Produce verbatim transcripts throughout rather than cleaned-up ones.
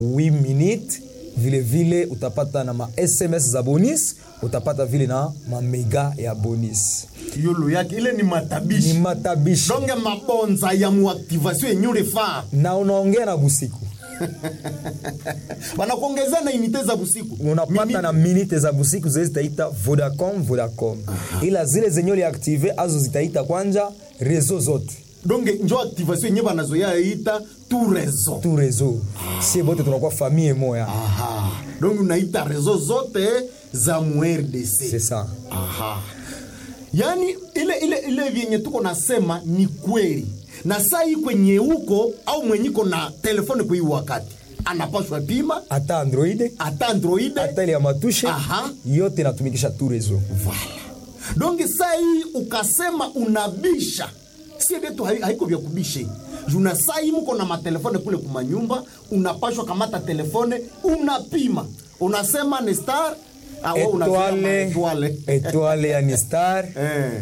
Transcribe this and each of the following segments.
huit minutes, vile vile utapata na ma S M S za bonus, utapata vile na ma mega ya bonus. Yolo yake ile ni matabishi. Ni matabishi. Donge mabonza ya muactivation yenyure fa. Na unaongea na busiku. Wanakuongezea na unité za busiku. Unapata minute. Na minute za busiku zile zitaita Vodacom, Vodacom. Aha. Ila zile zenye li active azo zitaita kwanja réseau zote. Donc njo activation yenye banazoea ita tout réseau. Tout réseau. Ah. Si bote tunakuwa famille moya. Aha. Donc unaita réseau zote za mu R D C. C'est ça. Aha. Yani ile ile ile vyenye tuko nasema ni kweli. Na saa hii kwenye huko au mwenyiko na telefone kwa hii wakati anapaswa pima ata Android, ata Android, ata ile ya matushe. Aha. Yote natumikisha tout réseau. Voilà. Donc saa hii ukasema unabisha. Si betu haiko vya kubishe. Juna saa hii mko na matelefone kule kuma nyumba, unapashwa kamata telefone, unapima. Unasema ni star, au unasema étoile, étoile ya ni star. Eh.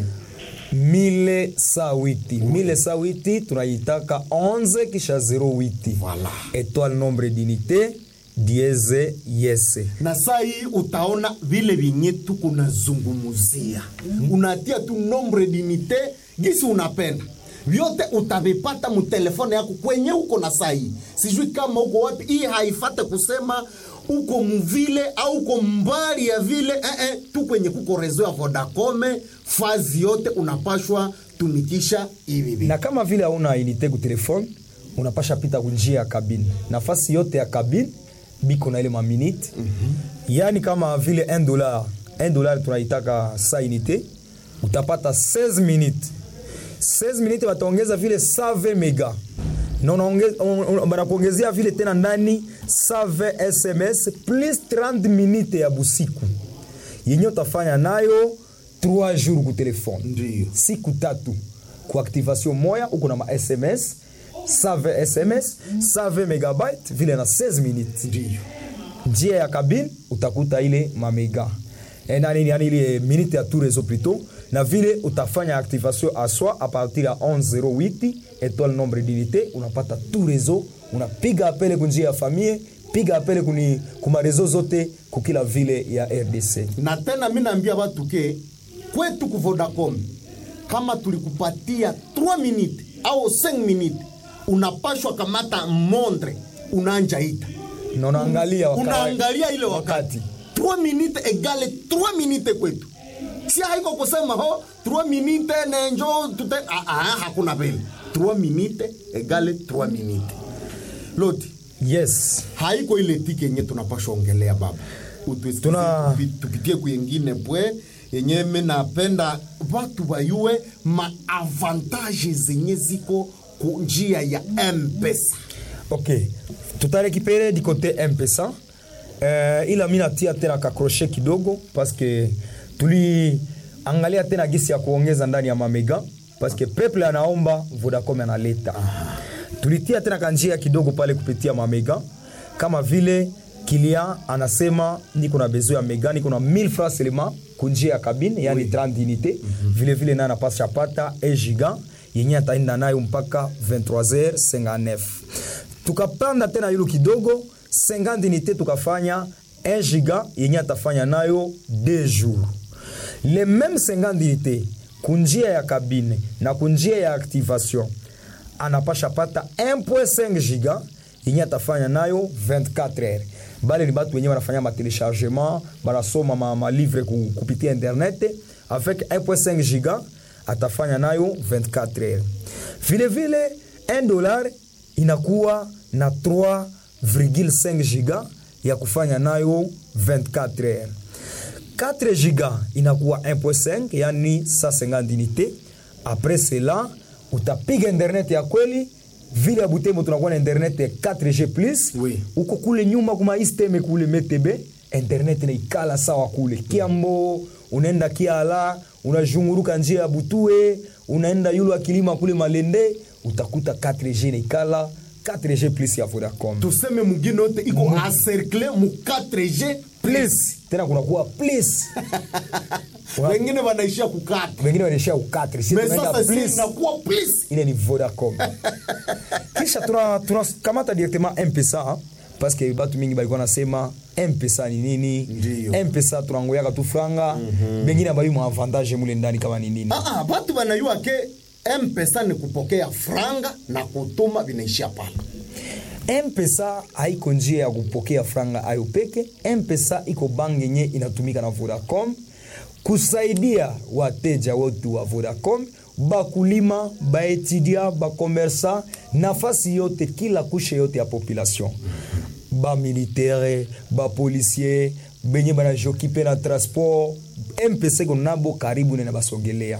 mille cent huit. mille cent huit tunaitaka onze kisha zero huit. Voilà. Étoile nombre d'unité dieze yes. Na saa hii utaona vile vinye tuko nazungumuzia. Mm-hmm. Unatia tu nombre d'unité gisi unapenda. Vyote utavipata mu telefone yako kwenye uko na saa hii. Sijui kama uko wapi, hii haifate kusema uko mvile au uko mbali ya vile, eh eh, tu kwenye kuko rezo ya Vodacom, fazi yote unapashwa tumikisha hivi. Na kama vile hauna unité ku telefone, unapasha pita kunjia ya kabine. Nafasi yote ya kabine biko na ile ma minute. Mm-hmm. Yani kama vile un dollar, un dollar tunaitaka sa unité, utapata seize minutes. seize minutes wataongeza vile cent vingt mega. Na unaongeza banakuongezea vile tena ndani cent vingt S M S plus trente minutes ya busiku. Yenye utafanya nayo trois jours ku telefone. Ndiyo. Siku tatu. Kwa activation moya uko na ma S M S cent vingt S M S, cent vingt megabytes vile na seize minutes. Ndiyo. Njia ya kabine utakuta ile ma mega. Et nani yani ile minute ya tout réseau plutôt. Na vile utafanya activation à soi à partir ya onze zero huit étoile nombre d'unité, unapata tout réseau, unapiga apele kunjia ya famille, piga apele kuni kuma réseau zote kukila vile ya R D C. Na tena mimi naambia watu ke kwetu ku Vodacom kama tulikupatia trois minutes au cinq minutes unapashwa kamata mondre unaanja ita. Na unaangalia wakati. Unaangalia ile wakati. trois minutes égale trois minutes kwetu. Si haiko kusema ho trois minutes na njo tute ah, ah hakuna vile. trois minutes égale trois minutes. Loti. Yes. Haiko ile tiki yenye tunapaswa ongelea baba. Utusikie Tuna... tupitie kuyengine pwe yenye mimi napenda watu bayue ma avantages zenye ziko ku njia ya M-Pesa. Okay. Tutarekipere di côté M-Pesa. Euh, ila mina tia tena kakroshe kidogo parce que tuli angalia tena gisi ya kuongeza ndani ya mamega parce que peuple anaomba Vodacom analeta. Tulitia tena kanjia kidogo pale kupitia mamega kama vile kilia anasema niko na besoin ya mega, niko na mille francs seulement kunjia ya kabine yani oui. trente unités. Mm-hmm. Vile vile na napasha pata un giga yenye ataenda nayo mpaka vingt-trois heures cinquante-neuf. Tukapanda tena yulu kidogo cinquante unités tukafanya un giga yenye atafanya nayo deux jours. Les mêmes cinquante unités kunjia ya kabine na kunjia ya activation anapasha pata un virgule cinq giga yenye atafanya nayo vingt-quatre heures. Bale ni batu wenye wanafanya ma téléchargement, banasoma ma, ma livre ku, kupitia internet avec un virgule cinq giga atafanya nayo vingt-quatre heures. Vile vile un dollar inakuwa na trois virgule cinq giga ya kufanya nayo vingt-quatre heures. quatre giga inakuwa un virgule cinq yani cent cinquante unités. Après cela utapiga internet ya kweli vile Butembo tunakuwa na internet ya quatre G plus. Oui. Uko kule nyuma kuma isteme kule metebe internet na ikala sawa kule Kiambo, unaenda Kiala, unajunguruka njia ya Butue, unaenda yulu akilima kule Malende, utakuta quatre G na ikala quatre G plus ya Vodacom. Tuseme mugine yote iko mm. encerclé mu quatre G plus. Tena kuna kuwa plus. Wengine wanaishia ku quatre. Wengine wanaishia ku quatre. Sisi tunaenda plus na kuwa plus. Ile ni Vodacom. Kisha tuna tuna kamata directement M-Pesa parce que batu mingi balikuwa nasema M-Pesa ni nini? M-Pesa tunangoyaka tu franga, mm-hmm. Bengine bali mu avantage mule ndani kama ni nini? Ah ah, batu banayua ke M-Pesa ni kupokea franga na kutuma vinaishia pale. M-Pesa haiko njia ya kupokea franga ayo peke. M-Pesa iko bangi nye inatumika na Vodacom kusaidia wateja wetu wa Vodacom, bakulima, baetudia, bakomersa, nafasi yote, kila kushe yote ya population. Ba militaire, ba policier, benye bana jokipe na transport, M-Pesa iko nabo karibu na basogelea.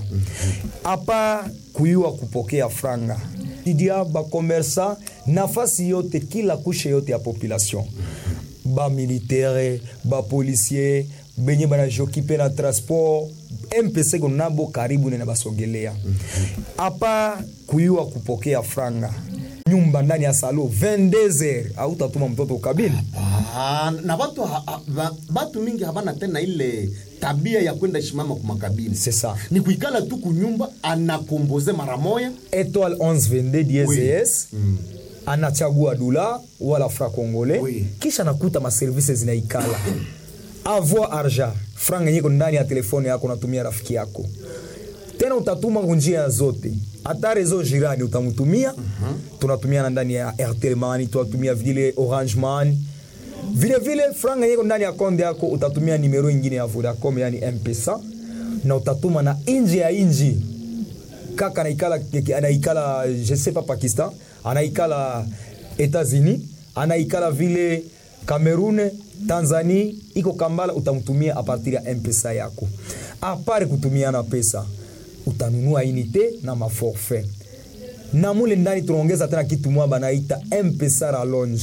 Apa kuyua kupokea franga, etudia, bakomersa, nafasi yote, kila kushe yote ya population. Ba militaire, ba policier, benye bana jokipe na transport, M-Pesa iko nabo karibu na basogelea. Apa kuyua kupokea franga, nyumba ndani ya salo vingt-deux heures au utatuma mtoto kabini. Ah, na watu ha, ha, watu mingi habana tena ile tabia ya kwenda shimama kwa makabini. C'est ça. Ni kuikala tu kunyumba anakomboze mara moja étoile onze vingt-deux dièse. Mm. Anachagua dola wala franc congolais. Oui. Kisha nakuta ma services zinaikala. Avoir argent, franga yiko ndani ya telefone yako unatumia rafiki yako. Tena utatuma njia zote. Hata rezo jirani utamutumia. Uh-huh. Tunatumia ndani ya Airtel Money, tunatumia vile Orange Money. Vile vile franga yiko ndani ya konde yako utatumia numero nyingine ya Vodacom yani M-Pesa na utatuma na inji ya inji. Kaka anaikala anaikala je sais pas Pakistan, anaikala États-Unis, anaikala vile Cameroun, Tanzania, iko Kambala, utamtumia a partir ya M-Pesa yako. Apare kutumia na pesa, utanunua unité na ma forfait. Na mule ndani tunaongeza tena kitu mwa banaita M-Pesa Rallonge.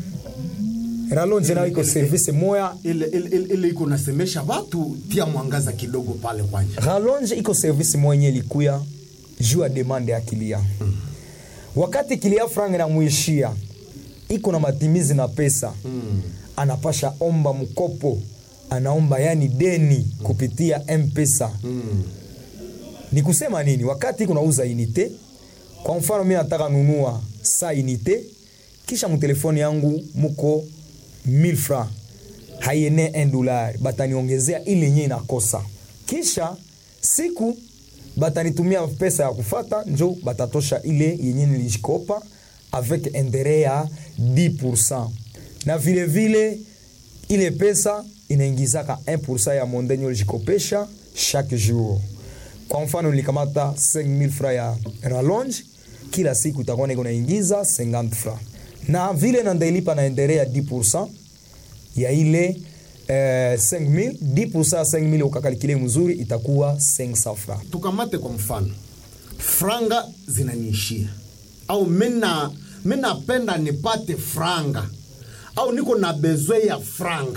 Rallonge na iko service moya ile ile ile iko nasemesha watu tia mwangaza kidogo pale kwanja. Rallonge iko service moya ilikuya juu ya demande ya kilia. Mm. Wakati kilia franga na muishia iko na matimizi na pesa. Mm. Anapasha omba mkopo, anaomba yani deni kupitia M-Pesa. Mm. Ni kusema nini? Wakati iko nauza unité, kwa mfano mimi nataka nunua sa unité, kisha mu telefoni yangu muko mille francs, hayene un dollar, bataniongezea ile yenyewe inakosa. Kisha siku batanitumia pesa ya kufata, njo batatosha ile yenyewe nilishikopa avec intérêt ya dix pour cent. Na vile vile ile pesa inaingizaka un pour cent ya mondenyo nilijikopesha chaque jour. Kwa mfano nilikamata cinq mille francs ya Rallonge, kila siku utakuwa niko naingiza cinquante francs. Na vile na ndailipa na intérêt ya dix pour cent ya ile eh, cinq mille, dix pour cent ya cinq mille ukakalikile mzuri itakuwa cinq cents francs. Tukamate kwa mfano franga zinaniishia au mena mena penda nipate franga au niko na besoin ya franga,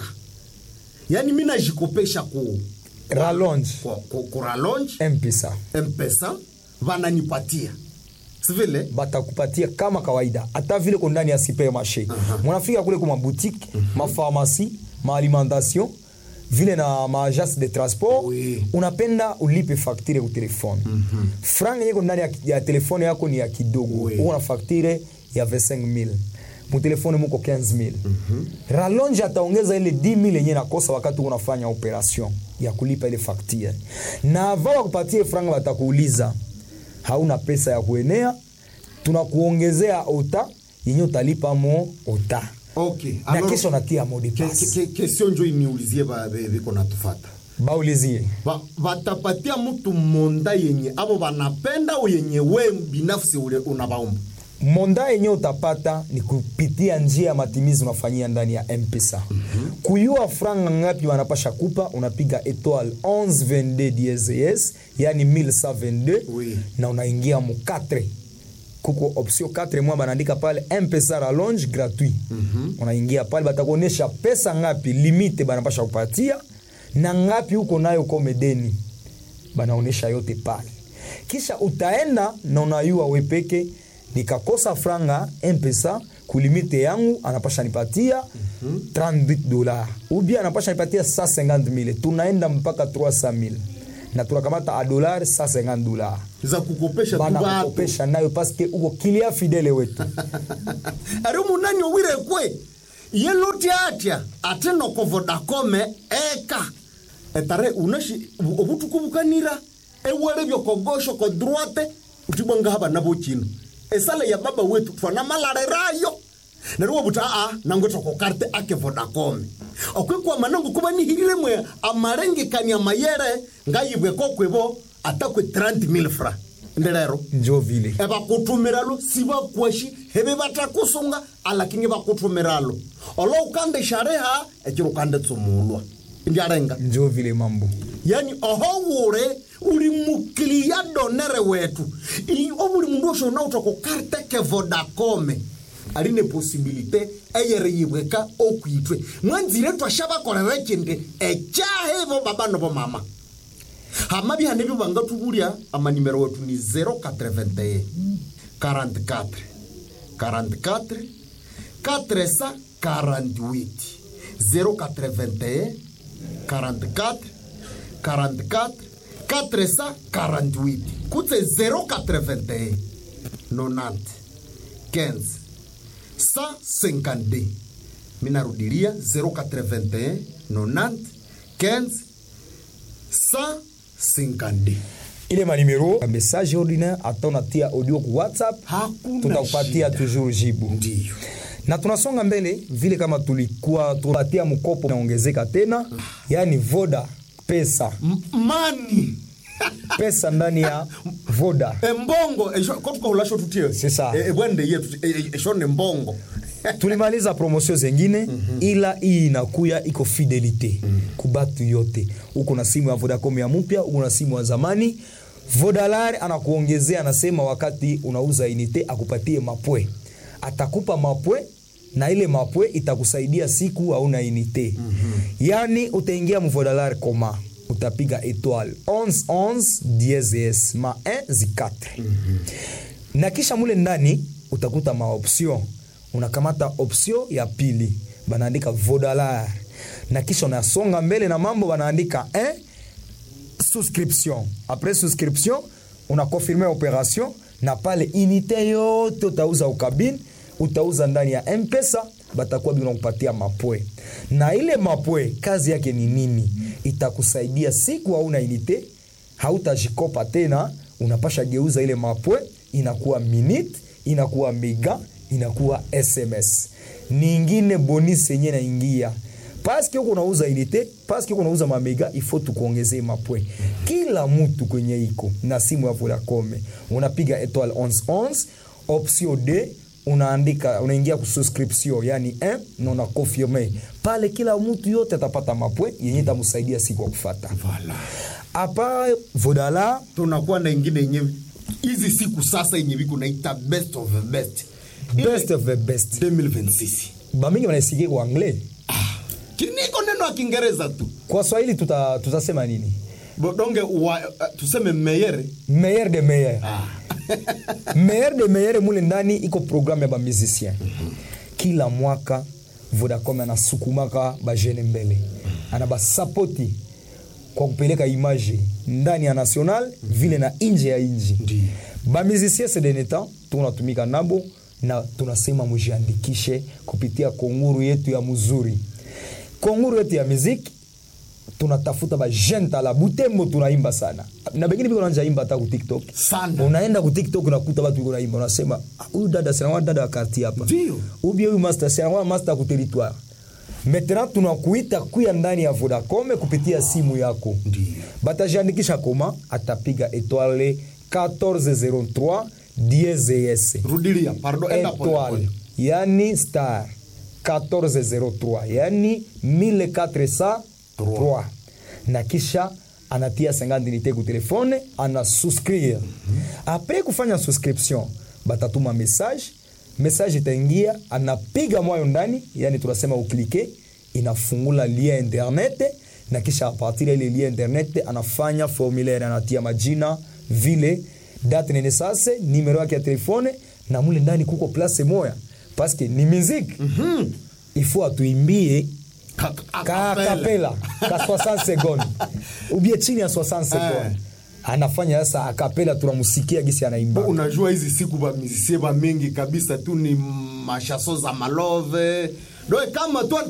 yani mimi najikopesha ku Rallonge, kwa, kwa, kwa Rallonge M-Pesa M-Pesa wananipatia sivile batakupatia kama kawaida, hata vile kwa ndani ya supermarché. Uh-huh. Mnafika kule kwa boutique, uh-huh. ma pharmacie, ma alimentation, vile na ma agence de transport. Oui. Unapenda ulipe facture kwa telefone. Uh-huh. Franga yako ndani ya, ya telefone yako ni ya kidogo. Oui. Una facture ya vingt-cinq mille. Mu telefone muko quinze mille. Uh-huh. Rallonge ataongeza ile dix mille yenye nakosa wakati unafanya operation ya kulipa ile facture. Na vao kupatie franga watakuuliza hauna pesa ya kuenea, tunakuongezea ota yenye utalipa mo ota. Okay. Na alors, kesho natia mode pass. Ke, ke, question njo imiulizie ba biko natufata. Baulizie. Ba watapatia mtu monda yenye abo banapenda au yenye we binafsi ule unabaomba. Monda yenye utapata ni kupitia njia ya matimizi unafanyia ndani ya M-Pesa. Mm-hmm. Kuyua franga ngapi wanapasha kupa, unapiga étoile onze vingt-deux dièse, yani mille cent vingt-deux. Oui. Na unaingia mu quatre. Kuko option quatre mwa banaandika pale M-Pesa Rallonge gratuit. Mm-hmm. Unaingia pale batakuonesha pesa ngapi limite banapasha kupatia na ngapi uko nayo kome deni. Banaonesha yote pale. Kisha utaenda na unayua wepeke nikakosa franga M-Pesa kulimite yangu anapasha nipatia mm-hmm. trente dollars ou bien anapasha nipatia cent cinquante mille, tunaenda mpaka trois cent mille na tunakamata a dollar cent cinquante dollars za kukopesha tu bana kukopesha nayo parce que uko kilia fidele wetu. Ari munani owire kwe yeluti atia ateno ko Vodacom eka etare unashi obutukubukanira ewere byo kogosho ko droite utibonga haba nabo chino esale ya baba wetu twana malare rayo neruwa buta a nangoto ko karte ake Vodacom okwe kwa manangu kuba ni hirire mwe amarenge kanya mayere ngayibwe ko kwebo atakwe trente mille francs ndelero njo vile eba kutumiralo siba kwashi hebe batakusunga alakini bakutumiralo olo ukande shareha ekiro kande tsumulwa ndiarenga njo vile mambo yani ohowure uri muklia donere wetu i obuli mundu osho na utoko karte ke Vodacom aline possibilité eyere yibweka okwitwe mwanzire twashaba kolera kinde echahe bo baba no bo mama hama bi hanebi banga tuburia ama numero wetu ni zero quatre vingt et un quarante-quatre quarante-quatre quatre cent quarante-huit zero quatre vingt et un quarante-quatre quarante-quatre quatre cent quarante-huit kutse zero quatre vingt et un nonante quinze cent cinquante-deux minarudilia zero quatre vingt et un nonante quinze cent cinquante-deux ile manimero message ordinaire atona tia audio ku WhatsApp tutakupatia toujours jibu ndio na tunasonga mbele vile kama tulikuwa tupatia mkopo naongezeka tena yani Voda pesa M- mani pesa ndani ya Voda embongo kwa kwa ulasho tutie c'est ça e bwende yetu eshone mbongo tulimaliza promotion zingine mm-hmm. ila hii inakuya iko fidelite mm-hmm. kubatu yote uko na simu ya Vodacom ya mpya uko na simu ya zamani Vodalar anakuongezea anasema wakati unauza unité akupatie mapwe atakupa mapwe na ile mapwe itakusaidia siku hauna unité mm-hmm. yani utaingia mu Vodalar koma utapiga étoile onze onze dièse ma un zi quatre mm-hmm. na kisha mule ndani utakuta ma option unakamata option ya pili banaandika Vodalar na kisha unasonga mbele na mambo banaandika un souscription après souscription una confirmer opération na pale unité yote utauza ukabini utauza ndani ya M-Pesa batakuwa bila kupatia mapwe na ile mapwe kazi yake ni nini itakusaidia siku hauna unité hautajikopa tena unapasha geuza ile mapwe inakuwa minute inakuwa mega inakuwa S M S nyingine bonus yenye na ingia parce que uko unauza unité parce que uko unauza mamega il faut tukuongezee mapwe kila mtu kwenye iko na simu ya Vodacom unapiga étoile onze onze option D unaandika unaingia ku subscription yani un na una confirmer pale kila mtu yote atapata mapwe yenye itamsaidia siku ya kufuata voilà apa Vodala tunakuwa na ingine yenye hizi siku sasa yenye biko naita best of the best best of the best deux mille vingt-six ba mingi wanasikia kwa anglais kiniko neno ya Kiingereza tu kwa Swahili tuta tutasema nini bodonge wa, uh, tuseme meilleur meilleur de meilleur ah. meilleur de meilleur mule ndani iko programme ya ba musicien mm-hmm. kila mwaka Vodacom anasukumaka ba jeune mbele ana ba sapoti kwa kupeleka image ndani ya national mm-hmm. vile na nje ya nchi Ndi. ba musicien c'est de temps tunatumika nabo na tunasema mujiandikishe kupitia konguru yetu ya muzuri konguru yetu ya muziki tunatafuta ba jeune tala Butembo tunaimba sana na bengine biko nanja imba hata ku TikTok sana unaenda ku TikTok unakuta watu biko naimba unasema huyu dada sana dada wa quartier hapa ndio ubi huyu master sana master ku territoire maintenant tunakuita kuya ndani ya Vodacom kupitia simu yako ndio batajiandikisha koma atapiga étoile quatorze zero trois dièse rudilia pardon enda étoile yani star quatorze zero trois yani mille quatre cent trois na kisha anatia cinquante unité ku telefone ana souscrire mm-hmm. après kufanya subscription batatuma message message itaingia anapiga moyo ndani yani tunasema uklike inafungula lien internet na kisha a partir ile lien internet anafanya formulaire anatia majina vile date de naissance numero yake ya telefone na mule ndani kuko place moya parce que ni musique mhm il faut atuimbie ka kapela ka soixante secondes ou bien chini ya soixante secondes anafanya sasa akapela tunamusikia gisi anaimba unajua hizi siku ba musicien ba mengi kabisa tu ni mashaso za malove Donc kama tu